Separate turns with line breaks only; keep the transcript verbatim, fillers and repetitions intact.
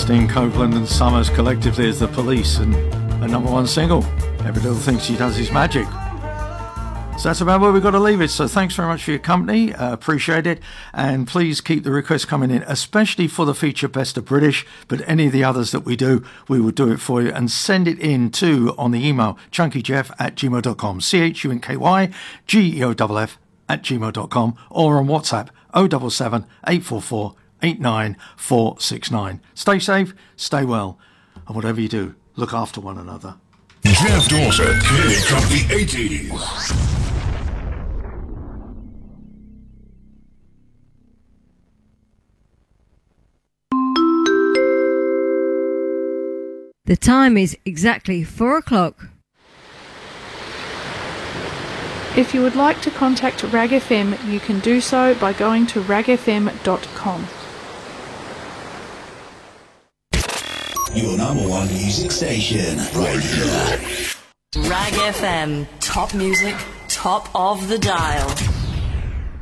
Christine Copeland and Summers collectively as The Police, and a number one single, Every Little Thing She Does Is Magic. So that's about where we've got to leave it. So thanks very much for your company. Uh, appreciate it. And please keep the requests coming in, especially for the feature Best of British. But any of the others that we do, we will do it for you. And send it in to, on the email, chunkyjeff at gmail dot com. C H U N K Y G E O F F at gmail dot com. Or on WhatsApp, oh seven seven, eight four four, eight nine four six nine. Stay safe, stay well. And whatever you do, look after one another.
Jeff Dawson, Kick from the eighties.
The time is exactly four o'clock.
If you would like to contact Rag F M, you can do so by going to rag f m dot com.
Your number one music station, right here.
Rag F M, top music, top of the dial.